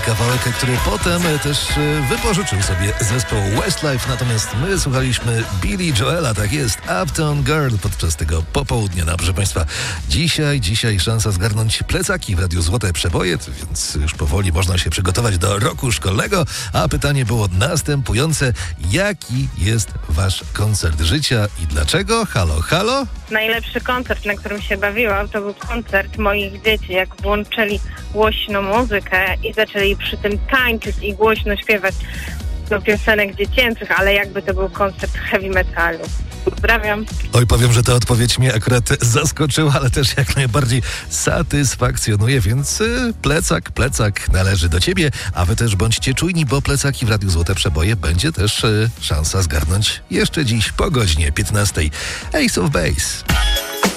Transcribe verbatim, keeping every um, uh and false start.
kawałek, który potem też wypożyczył sobie zespół Westlife, natomiast my słuchaliśmy Billy Joela, tak jest, Uptown Girl podczas tego popołudnia. No, proszę Państwa, dzisiaj, dzisiaj szansa zgarnąć plecaki w Radiu Złote Przeboje, więc już powoli można się przygotować do roku szkolnego, a pytanie było następujące: jaki jest Wasz koncert życia i dlaczego? Halo, halo? Najlepszy koncert, na którym się bawiłam, to był koncert moich dzieci, jak włączyli głośno muzykę i zaczęli przy tym tańczyć i głośno śpiewać do piosenek dziecięcych, ale jakby to był koncert heavy metalu. Pozdrawiam. Oj, powiem, że ta odpowiedź mnie akurat zaskoczyła, ale też jak najbardziej satysfakcjonuje, więc y, plecak, plecak należy do Ciebie, a Wy też bądźcie czujni, bo plecaki w Radiu Złote Przeboje będzie też y, szansa zgarnąć jeszcze dziś po godzinie piętnastej. Ace of Base.